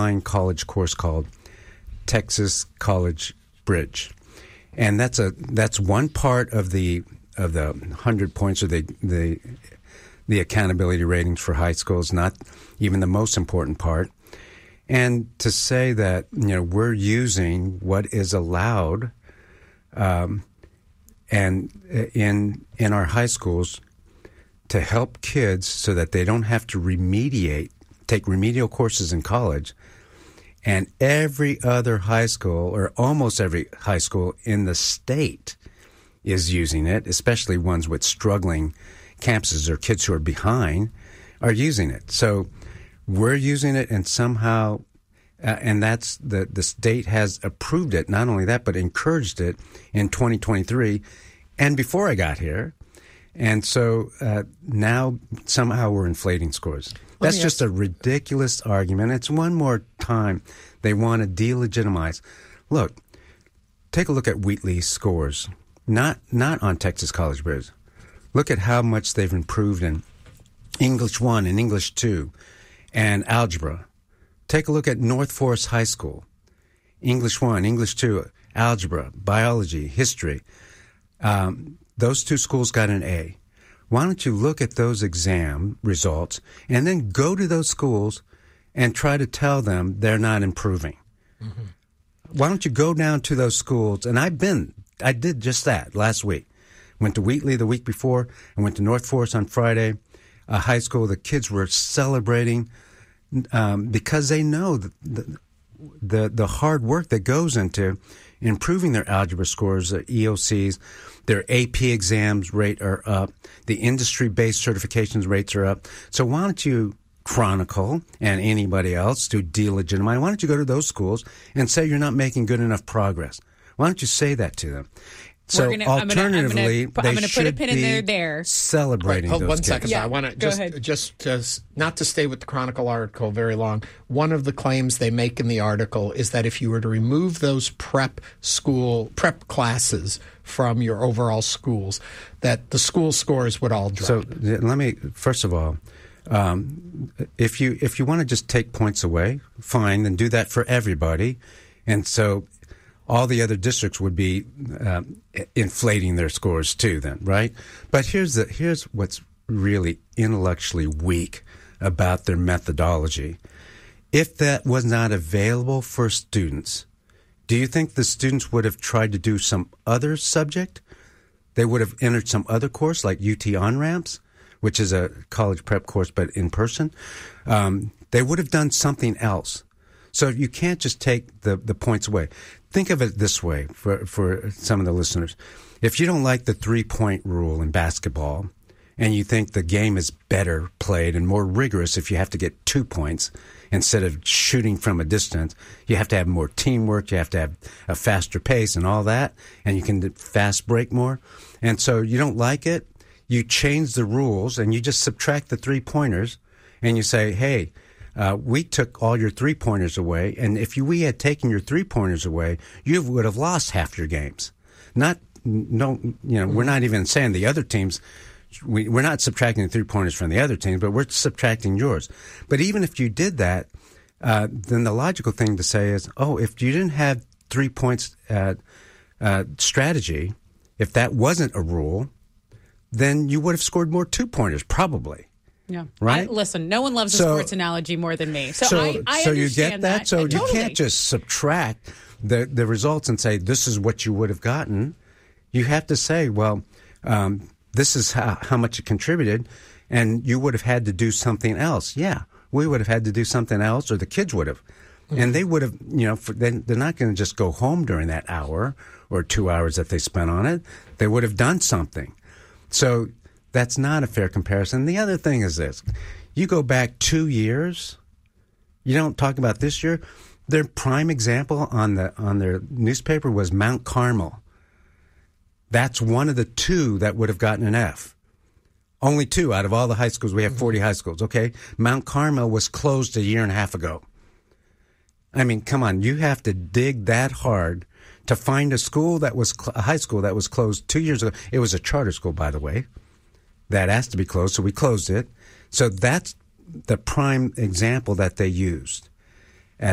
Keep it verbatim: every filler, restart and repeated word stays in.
online college course called Texas College Bridge, and that's a that's one part of the of the hundred points or the the the accountability ratings for high schools, not even the most important part. And to say that, you know, we're using what is allowed, um, and in in our high schools to help kids so that they don't have to remediate, take remedial courses in college, and every other high school or almost every high school in the state is using it, especially ones with struggling campuses or kids who are behind are using it. So we're using it, and somehow, uh, and that's the the state has approved it. Not only that, but encouraged it in twenty twenty-three, and before I got here. And so uh, now somehow we're inflating scores. That's just a ridiculous argument. It's one more time they want to delegitimize. Look, take a look at Wheatley's scores, not not on Texas College Bridge. Look at how much they've improved in English one and English two and algebra. Take a look at North Forest High School, English one, English two, algebra, biology, history. Um, those two schools got an A. Why don't you look at those exam results and then go to those schools and try to tell them they're not improving? Mm-hmm. Why don't you go down to those schools? And I've been, I did just that last week. Went to Wheatley the week before and went to North Forest on Friday, a high school. The kids were celebrating um, because they know the, the, the, the hard work that goes into improving their algebra scores, their E O Cs, their A P exams rate are up, the industry-based certifications rates are up. So why don't you, Chronicle and anybody else, to delegitimize, why don't you go to those schools and say you're not making good enough progress? Why don't you say that to them? So gonna, alternatively, I'm gonna, I'm gonna, I'm they gonna should put a pin be in there, there. celebrating Wait, hold those one kids. second. Yeah, I want to go just, ahead. just, just not to stay with the Chronicle article very long. One of the claims they make in the article is that if you were to remove those prep school prep classes from your overall schools, that the school scores would all drop. So let me first of all, um, if you if you want to just take points away, fine, then do that for everybody, and so all the other districts would be um, inflating their scores too then, right? But here's the here's what's really intellectually weak about their methodology. If that was not available for students, do you think the students would have tried to do some other subject? They would have entered some other course like U T On-Ramps, which is a college prep course but in person. Um, they would have done something else. So you can't just take the, the points away. Think of it this way for, for some of the listeners. If you don't like the three-point rule in basketball and you think the game is better played and more rigorous if you have to get two points instead of shooting from a distance, you have to have more teamwork, you have to have a faster pace and all that, and you can fast break more. And so you don't like it, you change the rules and you just subtract the three-pointers and you say, hey, Uh, we took all your three-pointers away, and if you, we had taken your three-pointers away, you would have lost half your games. Not, no, you know, we're not even saying the other teams, we, we're not subtracting the three-pointers from the other teams, but we're subtracting yours. But even if you did that, uh, then the logical thing to say is, oh, if you didn't have three points uh, uh, strategy, if that wasn't a rule, then you would have scored more two-pointers, probably. Yeah. Right. I, listen, no one loves a so, sports analogy more than me. So, so I, I so understand you get that. that. So I, you totally. can't just subtract the the results and say this is what you would have gotten. You have to say, well, um, this is how, how much it contributed, and you would have had to do something else. Yeah, we would have had to do something else, or the kids would have, mm-hmm. and they would have. You know, for, they, they're not going to just go home during that hour or two hours that they spent on it. They would have done something. So. That's not a fair comparison. The other thing is this. You go back two years, you don't talk about this year. Their prime example on the on their newspaper was Mount Carmel. That's one of the two that would have gotten an F. Only two out of all the high schools. We have forty high schools, okay? Mount Carmel was closed a year and a half ago. I mean, come on. You have to dig that hard to find a school that was, a high school that was closed two years ago. It was a charter school, by the way. That has to be closed, so we closed it. So that's the prime example that they used.